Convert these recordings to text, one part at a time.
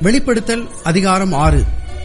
வெளிப்படுத்தல் அதிகாரம் 6.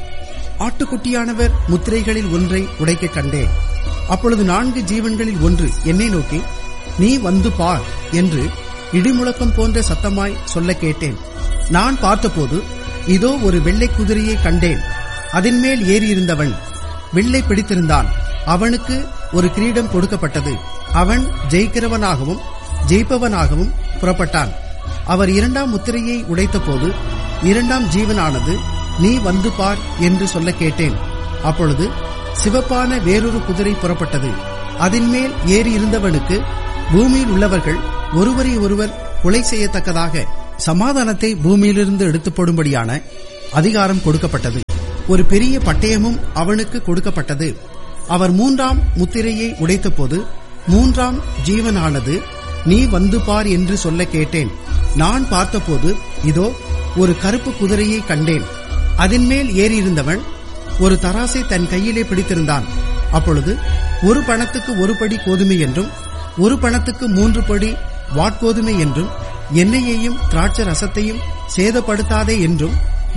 ஆட்டுக்குட்டியானவர் முத்திரைகளில் ஒன்றை உடைக்க கண்டேன். அப்பொழுது 4 ஜீவன்களில் ஒன்று என்னை நோக்கி, நீ வந்து பார் என்று இடிமுழக்கம் போன்ற சத்தமாய் சொல்ல கேட்டேன். நான் பார்த்தபோது இதோ ஒரு வெள்ளை குதிரையை கண்டேன். அதன் மேல் ஏறியிருந்தவன் வெள்ளை பிடித்திருந்தான். அவனுக்கு ஒரு கிரீடம் கொடுக்கப்பட்டது. அவன் ஜெயிக்கிறவனாகவும் ஜெயிப்பவனாகவும் புறப்பட்டான். அவர் 2ஆம் முத்திரையை உடைத்தபோது 2ஆம் ஜீவனானது, நீ வந்து பார் என்று சொல்ல கேட்டேன். அப்பொழுது சிவப்பான வேறொரு குதிரை புறப்பட்டது. அதன் மேல் ஏறி இருந்தவனுக்கு பூமியில் உள்ளவர்கள் ஒருவரை ஒருவர் கொலை செய்யத்தக்கதாக சமாதானத்தை பூமியிலிருந்து எடுத்து போடும்படியான அதிகாரம் கொடுக்கப்பட்டது. ஒரு பெரிய பட்டயமும் அவனுக்கு கொடுக்கப்பட்டது. அவர் 3ஆம் முத்திரையை உடைத்தபோது 3ஆம் ஜீவனானது, நீ வந்து பார் என்று சொல்ல கேட்டேன். நான் பார்த்தபோது இதோ ஒரு கருப்பு குதிரையை கண்டேன். அதன் மேல் ஏறியிருந்தவன் ஒரு தராசை தன் கையிலே பிடித்திருந்தான். அப்பொழுது 1 பணத்துக்கு 1 படி கோதுமை என்றும் 1 பணத்துக்கு 3 படி வாட்கோதுமை என்றும் எண்ணெயையும் திராட்சை ரசத்தையும் சேதப்படுத்தாதே என்றும்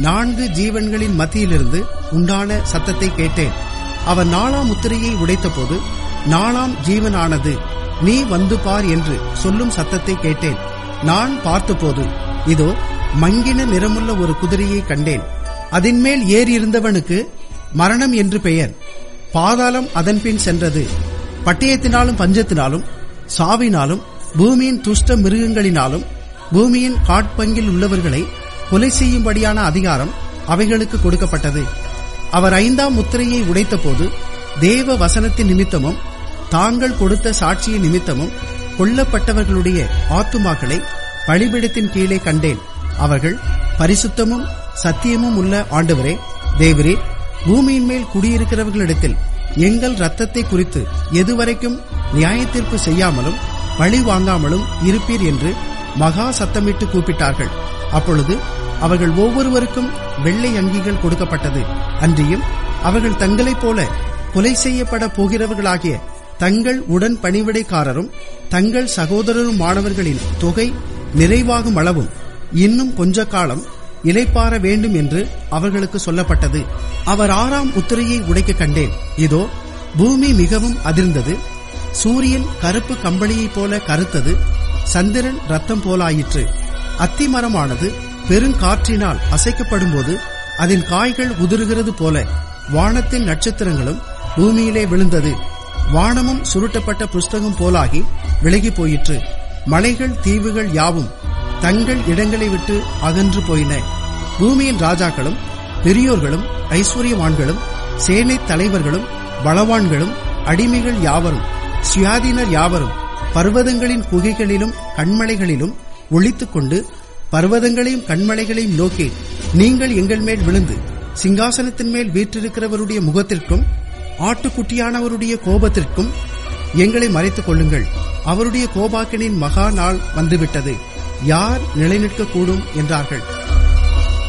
4 ஜீவன்களின் மத்தியிலிருந்து உண்டான சத்தத்தை கேட்டேன். அவன் 4ஆம் முத்திரையை உடைத்தபோது 4ஆம் ஜீவனானது, நீ வந்து பார் என்று சொல்லும் சத்தத்தை கேட்டேன். நான் பார்த்தபோது இதோ மங்கின நிறமுள்ள ஒரு குதிரையை கண்டேன். அதன் மேல் ஏறியிருந்தவனுக்கு மரணம் என்று பெயர். பாதாளம் அதன் பின் சென்றது. பட்டயத்தினாலும் பஞ்சத்தினாலும் சாவினாலும் பூமியின் துஷ்ட மிருகங்களினாலும் பூமியின் காட்பங்கில் உள்ளவர்களை கொலை செய்யும்படியான அதிகாரம் அவைகளுக்கு கொடுக்கப்பட்டது. அவர் 5ஆம் முத்திரையை உடைத்தபோது தேவ வசனத்தின் நிமித்தமும் தாங்கள் கொடுத்த சாட்சியின் நிமித்தமும் கொல்லப்பட்டவர்களுடைய ஆத்துமாக்களை பலிபீடத்தின் கீழே கண்டேன். அவர்கள், பரிசுத்தமும் சத்தியமும் உள்ள ஆண்டவரே தேவரே, பூமியின் மேல் குடியிருக்கிறவர்களிடத்தில் எங்கள் இரத்தத்தை குறித்து எதுவரைக்கும் நியாயத்தீர்ப்பு செய்யாமலும் பழி வாங்காமலும் இருப்பீர் என்று மகா சத்தமிட்டு கூப்பிட்டார்கள். அப்பொழுது அவர்கள் ஒவ்வொருவருக்கும் வெள்ளை அங்கிகள் கொடுக்கப்பட்டது. அன்றியும் அவர்கள் தங்களைப் போல கொலை செய்யப்பட போகிறவர்களாகிய தங்கள் உடன் பணிவிடைக்காரரும் தங்கள் சகோதரருமானவர்களின் தொகை நிறைவாகும் அளவும் இன்னும் கொஞ்ச காலம் இளைப்பாற வேண்டும் என்று அவர்களுக்கு சொல்லப்பட்டது. அவர் 6ஆம் முத்திரையை உடைக்க கண்டேன். இதோ பூமி மிகவும் அதிர்ந்தது. சூரியன் கருப்பு கம்பளியைப் போல கருத்தது. சந்திரன் ரத்தம் போலாயிற்று. அத்திமரமானது பெருங்காற்றினால் அசைக்கப்படும்போது அதன் காய்கள் உதிர்கிறது போல வானத்தின் நட்சத்திரங்களும் பூமியிலே விழுந்தது. வானமும் சுருட்டப்பட்ட புஸ்தகம் போலாகி விலகி போயிற்று. மலைகள் தீவுகள் யாவும் தங்கள் இடங்களை விட்டு அகன்று போயின. பூமியின் ராஜாக்களும் பெரியோர்களும் ஐஸ்வர்யவான்களும் சேனை தலைவர்களும் பலவான்களும் அடிமைகள் யாவரும் சுயாதீனர் யாவரும் பர்வதங்களின் குகைகளிலும் கண்மலைகளிலும் ஒளித்துக் கொண்டு பர்வதங்களையும் கண்மலைகளையும் நோக்கி, நீங்கள் எங்கள் மேல் விழுந்து சிங்காசனத்தின் மேல் வீற்றிருக்கிறவருடைய முகத்திற்கும் ஆட்டுக்குட்டியானவருடைய கோபத்திற்கும் எங்களை மறைத்துக் கொள்ளுங்கள். அவருடைய கோபாக்கினின் மகா நாள் வந்துவிட்டது. யார் நிலைநிற்கக்கூடும் என்றார்கள்.